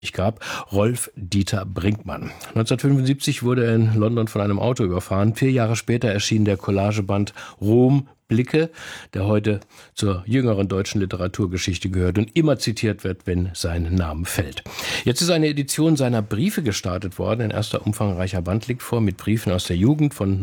gab, Rolf-Dieter Brinkmann. 1975 wurde er in London von einem Auto überfahren. 4 Jahre später erschien der Collageband Rom Blicke, der heute zur jüngeren deutschen Literaturgeschichte gehört und immer zitiert wird, wenn sein Name fällt. Jetzt ist eine Edition seiner Briefe gestartet worden. Ein erster umfangreicher Band liegt vor mit Briefen aus der Jugend von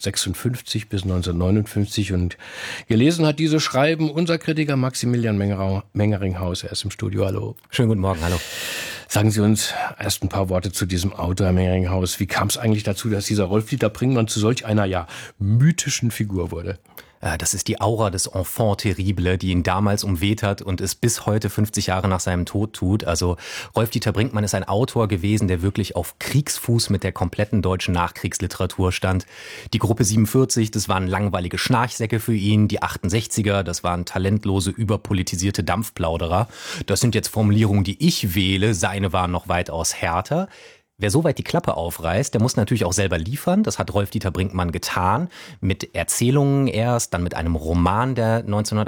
1956 bis 1959 und gelesen hat diese Schreiben unser Kritiker Maximilian Mengeringhaus. Er ist im Studio. Hallo. Schönen guten Morgen, hallo. Sagen Sie uns erst ein paar Worte zu diesem Autor, Herr Mengeringhaus. Wie kam es eigentlich dazu, dass dieser Rolf-Dieter Brinkmann zu solch einer mythischen Figur wurde? Das ist die Aura des Enfant terrible, die ihn damals umweht hat und es bis heute 50 Jahre nach seinem Tod tut. Also Rolf-Dieter Brinkmann ist ein Autor gewesen, der wirklich auf Kriegsfuß mit der kompletten deutschen Nachkriegsliteratur stand. Die Gruppe 47, das waren langweilige Schnarchsäcke für ihn. Die 68er, das waren talentlose, überpolitisierte Dampfplauderer. Das sind jetzt Formulierungen, die ich wähle. Seine waren noch weitaus härter. Wer so weit die Klappe aufreißt, der muss natürlich auch selber liefern. Das hat Rolf-Dieter Brinkmann getan. Mit Erzählungen erst, dann mit einem Roman, der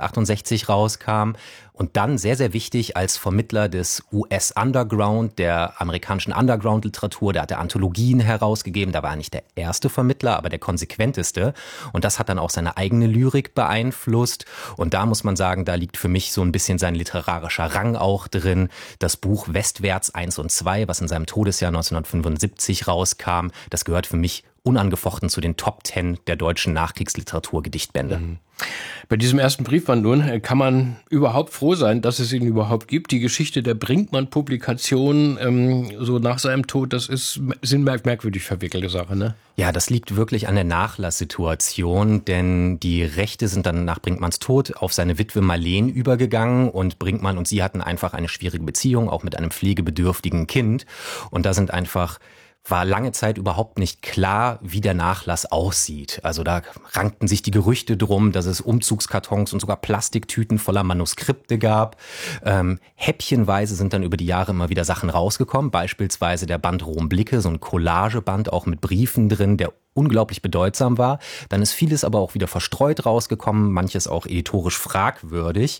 1968 rauskam. Und dann, sehr, sehr wichtig, als Vermittler des US-Underground, der amerikanischen Underground-Literatur, der hat Anthologien herausgegeben. Da war er nicht der erste Vermittler, aber der konsequenteste. Und das hat dann auch seine eigene Lyrik beeinflusst. Und da muss man sagen, da liegt für mich so ein bisschen sein literarischer Rang auch drin. Das Buch Westwärts 1 und 2, was in seinem Todesjahr 1975 rauskam, das gehört für mich unangefochten zu den Top 10 der deutschen Nachkriegsliteratur-Gedichtbände. Bei diesem ersten Briefband nun kann man überhaupt froh sein, dass es ihn überhaupt gibt. Die Geschichte der Brinkmann-Publikation so nach seinem Tod, sind merkwürdig verwickelte Sachen, ne? Ja, das liegt wirklich an der Nachlasssituation, denn die Rechte sind dann nach Brinkmanns Tod auf seine Witwe Marleen übergegangen und Brinkmann und sie hatten einfach eine schwierige Beziehung, auch mit einem pflegebedürftigen Kind. Und da war lange Zeit überhaupt nicht klar, wie der Nachlass aussieht. Also da rankten sich die Gerüchte drum, dass es Umzugskartons und sogar Plastiktüten voller Manuskripte gab. Häppchenweise sind dann über die Jahre immer wieder Sachen rausgekommen, beispielsweise der Band Rom Blicke, so ein Collageband auch mit Briefen drin, der unglaublich bedeutsam war. Dann ist vieles aber auch wieder verstreut rausgekommen, manches auch editorisch fragwürdig.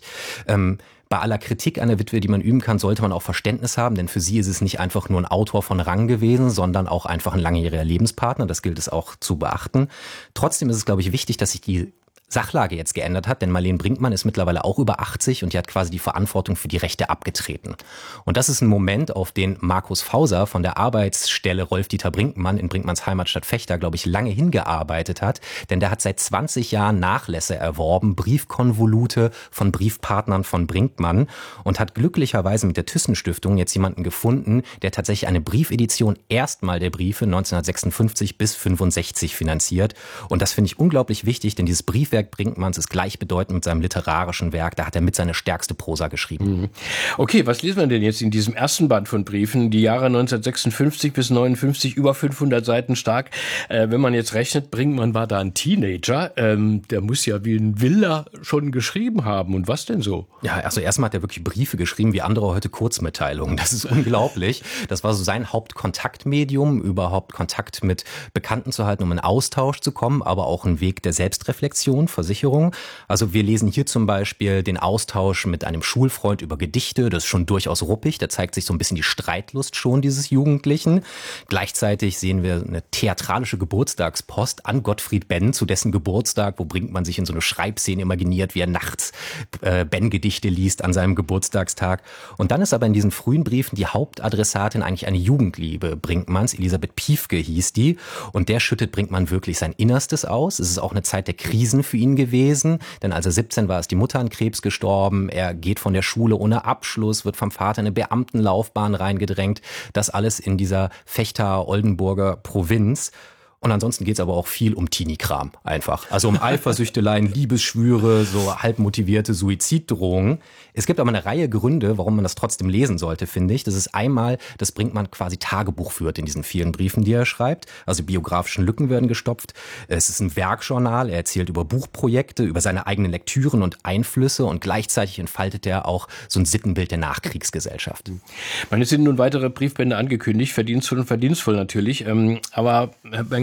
Bei aller Kritik an der Witwe, die man üben kann, sollte man auch Verständnis haben, denn für sie ist es nicht einfach nur ein Autor von Rang gewesen, sondern auch einfach ein langjähriger Lebenspartner. Das gilt es auch zu beachten. Trotzdem ist es, glaube ich, wichtig, dass sich die Sachlage jetzt geändert hat, denn Marleen Brinkmann ist mittlerweile auch über 80 und die hat quasi die Verantwortung für die Rechte abgetreten. Und das ist ein Moment, auf den Markus Fauser von der Arbeitsstelle Rolf-Dieter Brinkmann in Brinkmanns Heimatstadt Vechta, glaube ich, lange hingearbeitet hat, denn der hat seit 20 Jahren Nachlässe erworben, Briefkonvolute von Briefpartnern von Brinkmann und hat glücklicherweise mit der Thyssen-Stiftung jetzt jemanden gefunden, der tatsächlich eine Briefedition erstmal der Briefe 1956 bis 65 finanziert. Und das finde ich unglaublich wichtig, denn dieses Briefwerk Brinkmanns ist gleichbedeutend mit seinem literarischen Werk. Da hat er mit seine stärkste Prosa geschrieben. Okay, was lesen wir denn jetzt in diesem ersten Band von Briefen? Die Jahre 1956 bis 59, über 500 Seiten stark. Wenn man jetzt rechnet, Brinkmann war da ein Teenager. Der muss ja wie ein Wilder schon geschrieben haben. Und was denn so? Ja, also erstmal hat er wirklich Briefe geschrieben, wie andere heute Kurzmitteilungen. Das ist unglaublich. Das war so sein Hauptkontaktmedium, überhaupt Kontakt mit Bekannten zu halten, um in Austausch zu kommen, aber auch ein Weg der Selbstreflexion, Versicherung. Also wir lesen hier zum Beispiel den Austausch mit einem Schulfreund über Gedichte. Das ist schon durchaus ruppig. Da zeigt sich so ein bisschen die Streitlust schon dieses Jugendlichen. Gleichzeitig sehen wir eine theatralische Geburtstagspost an Gottfried Benn, zu dessen Geburtstag, wo Brinkmann sich in so eine Schreibszene imaginiert, wie er nachts Benn-Gedichte liest an seinem Geburtstagstag. Und dann ist aber in diesen frühen Briefen die Hauptadressatin eigentlich eine Jugendliebe Brinkmanns. Elisabeth Piefke hieß die. Und der schüttet Brinkmann wirklich sein Innerstes aus. Es ist auch eine Zeit der Krisen für ihn gewesen, denn als er 17 war, ist die Mutter an Krebs gestorben. Er geht von der Schule ohne Abschluss, wird vom Vater in eine Beamtenlaufbahn reingedrängt. Das alles in dieser Vechta-Oldenburger Provinz. Und ansonsten geht's aber auch viel um Teenie-Kram einfach. Also um Eifersüchteleien, Liebesschwüre, so halb motivierte Suiziddrohungen. Es gibt aber eine Reihe Gründe, warum man das trotzdem lesen sollte, finde ich. Das ist einmal, dass Brinkmann quasi Tagebuch führt in diesen vielen Briefen, die er schreibt. Also biografischen Lücken werden gestopft. Es ist ein Werkjournal. Er erzählt über Buchprojekte, über seine eigenen Lektüren und Einflüsse und gleichzeitig entfaltet er auch so ein Sittenbild der Nachkriegsgesellschaft. Es sind nun weitere Briefbände angekündigt, verdienstvoll und verdienstvoll natürlich. Aber Herr Benger,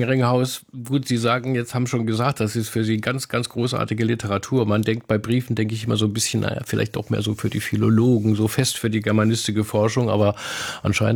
Ringhaus, gut, Sie sagen, jetzt haben schon gesagt, das ist für Sie ganz, ganz großartige Literatur. Man denkt bei Briefen, denke ich immer so ein bisschen, naja, vielleicht auch mehr so für die Philologen, so fest für die germanistische Forschung, aber anscheinend